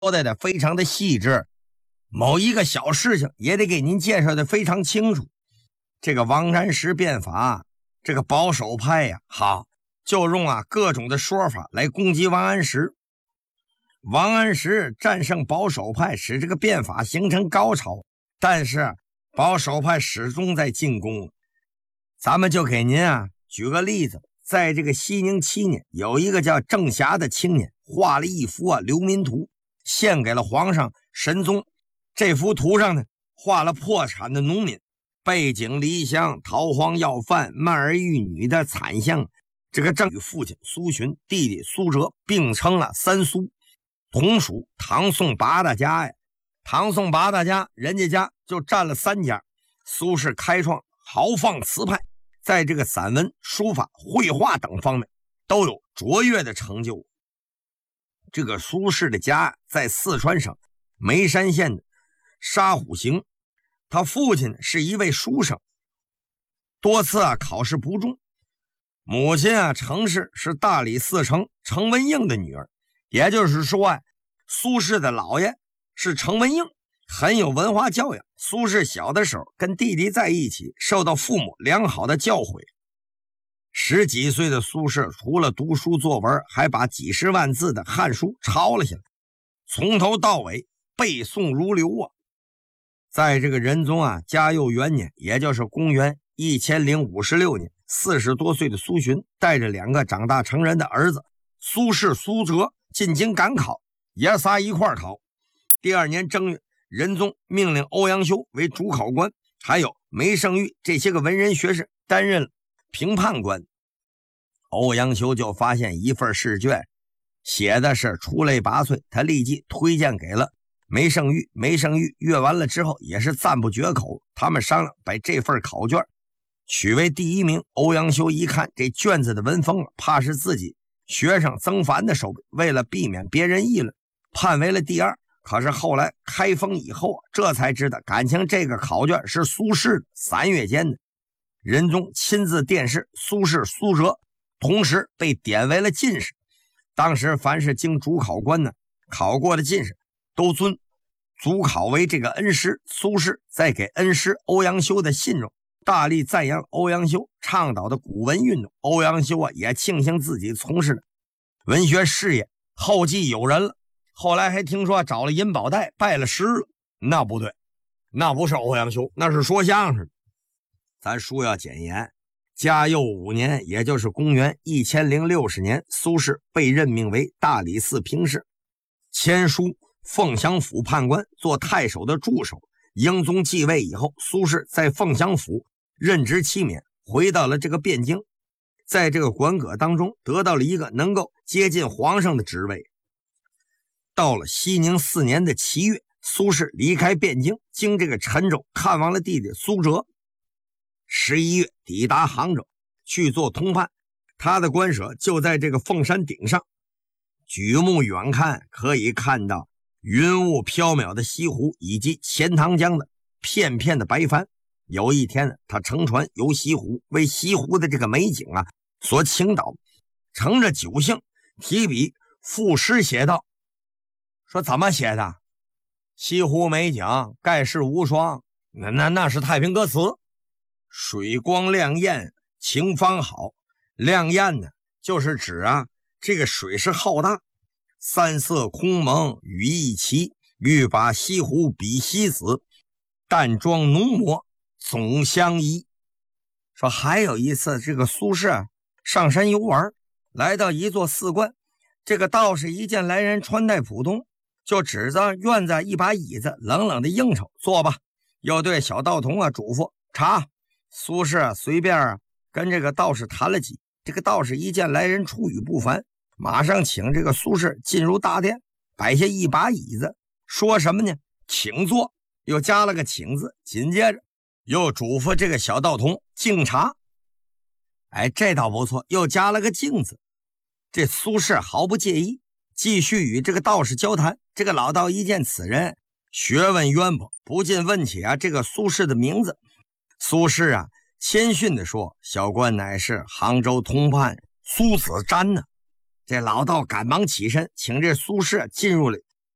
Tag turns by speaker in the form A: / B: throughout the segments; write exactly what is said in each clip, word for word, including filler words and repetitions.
A: 代的非常的细致，某一个小事情也得给您介绍的非常清楚。这个王安石变法，这个保守派呀、啊，好就用啊各种的说法来攻击王安石。王安石战胜保守派，使这个变法形成高潮，但是保守派始终在进攻。咱们就给您啊举个例子，在这个熙宁七年，有一个叫郑霞的青年画了一幅啊流民图，献给了皇上神宗。这幅图上呢，画了破产的农民，背井离乡、逃荒要饭、卖儿育女的惨象。这个郑与父亲苏洵、弟弟苏辙并称了三苏，同属唐宋八大家呀。唐宋八大家，人家家就占了三家。苏轼开创豪放词派，在这个散文、书法、绘画等方面都有卓越的成就。这个苏轼的家在四川省眉山县的沙虎行，他父亲是一位书生，多次啊考试不中。母亲啊程氏是大理寺丞程文应的女儿，也就是说啊，苏轼的姥爷是程文应，很有文化教养。苏轼小的时候跟弟弟在一起，受到父母良好的教诲。十几岁的苏轼除了读书作文，还把几十万字的《汉书》抄了下来，从头到尾背诵如流啊。在这个仁宗啊嘉佑元年，也就是公元一千零五十六年，四十多岁的苏洵带着两个长大成人的儿子苏轼、苏辙进京赶考，爷仨一块考。第二年正月，仁宗命令欧阳修为主考官，还有梅圣玉这些个文人学士担任评判官。欧阳修就发现一份试卷写的是出类拔萃，他立即推荐给了梅圣玉。梅圣玉阅完了之后也是赞不绝口，他们商量把这份考卷取为第一名。欧阳修一看这卷子的文风，怕是自己学生曾凡的手笔，为了避免别人议论，判为了第二。可是后来开封以后，这才知道感情这个考卷是苏轼的。三月间的仁宗亲自殿试，苏轼、苏辙同时被点为了进士。当时凡是经主考官呢考过的进士，都尊主考为这个恩师。苏轼在给恩师欧阳修的信中大力赞扬欧阳修倡导的古文运动。欧阳修啊也庆幸自己从事的文学事业后继有人了。后来还听说找了银宝带拜了师了。那不对，那不是欧阳修，那是说相声。咱书要简言，嘉佑五年，也就是公元一千零六十年，苏轼被任命为大理寺评事，签书凤翔府判官，做太守的助手。英宗继位以后，苏轼在凤翔府任职期免，回到了这个汴京，在这个馆阁当中得到了一个能够接近皇上的职位。到了熙宁四年的七月，苏轼离开汴京，经这个陈州看望了弟弟苏辙。十一月抵达杭州，去做通判。他的官舍就在这个凤山顶上，举目远看，可以看到云雾飘渺的西湖以及钱塘江的片片的白帆。有一天，他乘船游西湖，为西湖的这个美景啊所倾倒，乘着酒兴，提笔赋诗写道。说怎么写的？西湖美景，盖世无双。那那那是太平歌词。水光亮艳，晴方好。亮艳呢，就是指啊，这个水是浩大，三色空蒙羽一齐，欲把西湖比西子，淡妆浓抹总相宜。说还有一次，这个苏轼上山游玩，来到一座寺观，这个道士一见来人穿戴普通，就指着院子一把椅子，冷冷的应酬坐吧。又对小道童啊嘱咐茶。苏轼随便啊跟这个道士谈了几，这个道士一见来人出语不凡，马上请这个苏轼进入大殿，摆下一把椅子，说什么呢？请坐，又加了个请字，紧接着又嘱咐这个小道童敬茶。哎，这倒不错，又加了个敬字。这苏轼毫不介意，继续与这个道士交谈。这个老道一见此人学问渊博，不禁问起啊这个苏轼的名字。苏轼啊谦逊地说，小官乃是杭州通判苏子瞻呢。这老道赶忙起身，请这苏轼进入了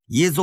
A: 一座